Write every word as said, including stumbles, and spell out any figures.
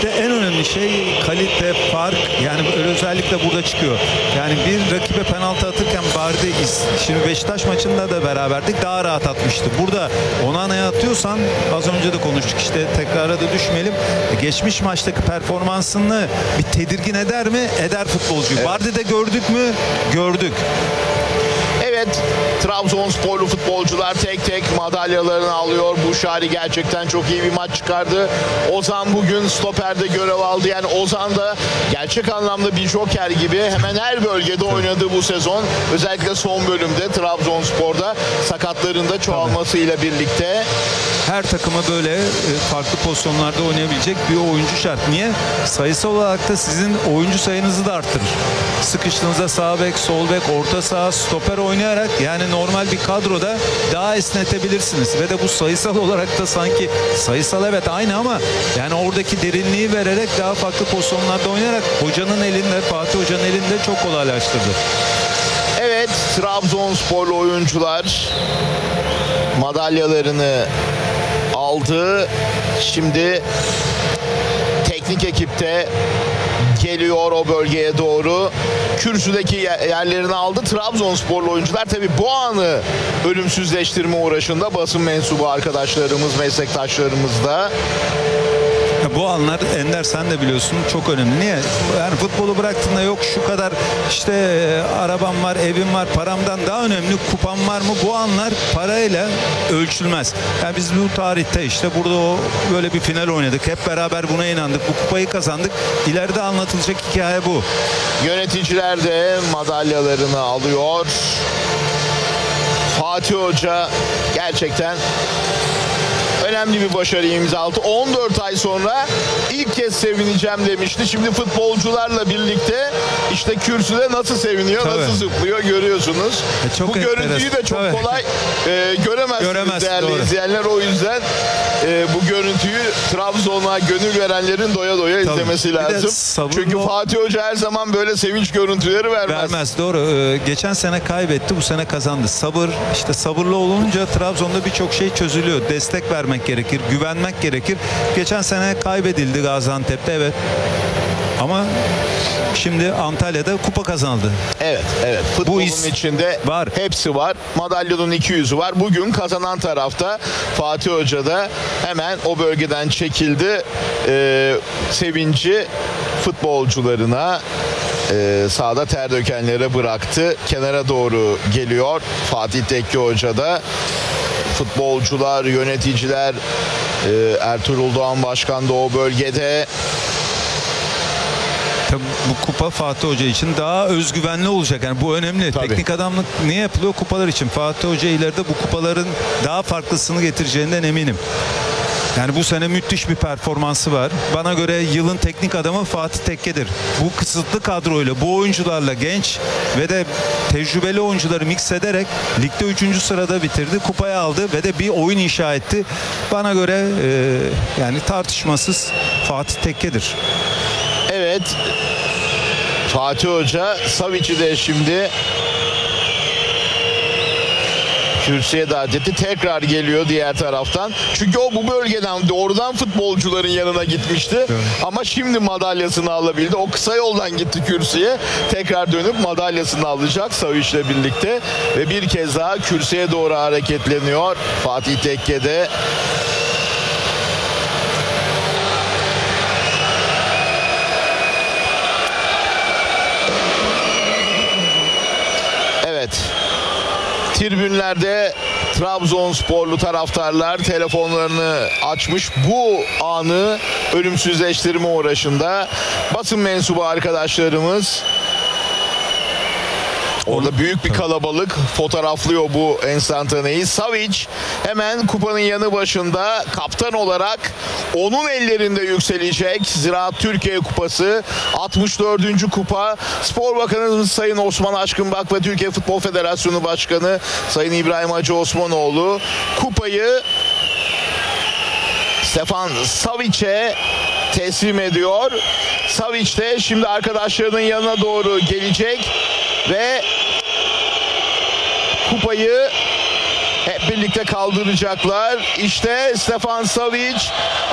ligde en önemli şey kalite, fark. Yani özellikle burada çıkıyor. Yani bir rakibe penaltı atırken Bardi, şimdi Beşiktaş maçında da beraberdik, daha rahat atmıştı. Burada Onana'ya atıyorsan, az önce de konuştuk işte, tekrara da düşmeyelim. Geçmiş maçtaki performansını bir tedirgin eder mi? Eder futbolcuyu. Evet. Bardi'de gördük mü? Gördük. Evet, Trabzonsporlu futbolcular tek tek madalyalarını alıyor. Buşari gerçekten çok iyi bir maç çıkardı. Ozan bugün stoperde görev aldı. Yani Ozan da gerçek anlamda bir joker gibi hemen her bölgede oynadı bu sezon. Özellikle son bölümde Trabzonspor'da sakatlarında çoğalmasıyla birlikte. Her takıma böyle farklı pozisyonlarda oynayabilecek bir oyuncu şart. Niye? Sayısal olarak da sizin oyuncu sayınızı da arttırır. Sıkıştığınızda sağ bek, sol bek, orta saha, stoper oynayarak yani normal bir kadroda daha esnetebilirsiniz. Ve de bu sayısal olarak da sanki sayısal evet aynı ama yani oradaki derinliği vererek daha farklı pozisyonlarda oynayarak hocanın elinde, Fatih Hoca'nın elinde çok kolaylaştırdı. Evet, Trabzonsporlu oyuncular madalyalarını aldı. Şimdi teknik ekipte geliyor o bölgeye doğru. Kürsüdeki yerlerini aldı. Trabzonsporlu oyuncular tabii bu anı ölümsüzleştirme uğraşında, basın mensubu arkadaşlarımız, meslektaşlarımız da. Bu anlar Ender, sen de biliyorsun, çok önemli. Niye? Yani futbolu bıraktığında yok şu kadar işte e, arabam var, evim var, paramdan daha önemli kupam var mı? Bu anlar parayla ölçülmez. Yani biz bu tarihte işte burada o böyle bir final oynadık. Hep beraber buna inandık. Bu kupayı kazandık. İleride anlatılacak hikaye bu. Yöneticiler de madalyalarını alıyor. Fatih Hoca gerçekten önemli bir başarı imza attı. on dört ay sonra ilk kez sevineceğim demişti. Şimdi futbolcularla birlikte işte kürsüde nasıl seviniyor, Tabii. nasıl zıplıyor görüyorsunuz. E çok Bu görüntüyü de çok Tabii. kolay e, göremezsiniz Göremez, değerli doğru. izleyenler. O yüzden e, bu görüntüyü Trabzon'a gönül verenlerin doya doya Tabii. izlemesi lazım. Çünkü Fatih Hoca her zaman böyle sevinç görüntüleri vermez. Vermez, doğru. Ee, geçen sene kaybetti, bu sene kazandı. Sabır, işte sabırlı olunca Trabzon'da birçok şey çözülüyor. Destek vermek gerekir, güvenmek gerekir. Geçen sene kaybedildi Gaziantep'te, evet. Ama şimdi Antalya'da kupa kazanıldı. Evet, evet. Futbolun Bu is- içinde var. Hepsi var. Madalyonun iki yüzü var. Bugün kazanan tarafta Fatih Hoca da hemen o bölgeden çekildi. Ee, sevinci futbolcularına, e, sahada ter dökenlere bıraktı. Kenara doğru geliyor Fatih Tekke Hoca da. Futbolcular, yöneticiler, e, Ertuğrul Doğan Başkan da o bölgede. Tabii bu kupa Fatih Hoca için daha özgüvenli olacak. Yani bu önemli. Tabii. Teknik adamlık niye yapılıyor? Kupalar için. Fatih Hoca ileride bu kupaların daha farklısını getireceğinden eminim. Yani bu sene müthiş bir performansı var. Bana göre yılın teknik adamı Fatih Tekke'dir. Bu kısıtlı kadroyla, bu oyuncularla, genç ve de tecrübeli oyuncuları mix ederek ligde üçüncü sırada bitirdi. Kupayı aldı ve de bir oyun inşa etti. Bana göre e, yani tartışmasız Fatih Tekke'dir. Evet. Fatih Hoca Savic'i de şimdi kürsüye davet etti. Tekrar geliyor diğer taraftan. Çünkü o bu bölgeden doğrudan futbolcuların yanına gitmişti. Evet. Ama şimdi madalyasını alabildi. O kısa yoldan gitti kürsüye. Tekrar dönüp madalyasını alacak Savic'le birlikte. Ve bir kez daha kürsüye doğru hareketleniyor Fatih Tekke'de. Evet. Tribünlerde Trabzonsporlu taraftarlar telefonlarını açmış. Bu anı ölümsüzleştirme uğraşında. Basın mensubu arkadaşlarımız orada büyük bir kalabalık fotoğraflıyor bu enstantaneyi. Savic hemen kupanın yanı başında kaptan olarak onun ellerinde yükselecek. Ziraat Türkiye Kupası, altmış dördüncü kupa. Spor Bakanımız Sayın Osman Aşkınbak ve Türkiye Futbol Federasyonu Başkanı Sayın İbrahim Hacı Osmanoğlu kupayı Stefan Savic'e teslim ediyor. Savic de şimdi arkadaşlarının yanına doğru gelecek ve kupayı hep birlikte kaldıracaklar. İşte Stefan Savic